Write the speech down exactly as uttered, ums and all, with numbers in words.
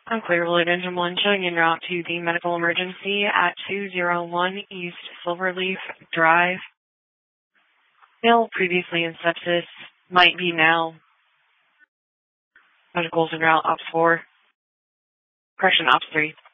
I'm Clearwood Engine one, showing en route to the medical emergency at two oh one East Silverleaf Drive. Male previously in sepsis, might be now. Medicals en route, Ops four. Correction, Ops three.